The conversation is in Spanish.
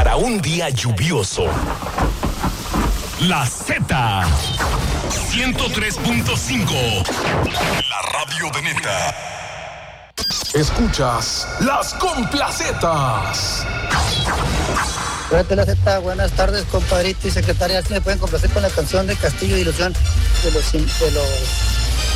para un día lluvioso. La Z 103.5, la radio de neta. Escuchas Las Complacetas. Cuídate la Z, buenas tardes, compadrito y secretaria. Si me pueden complacer con la canción de Castillo de Ilusión de los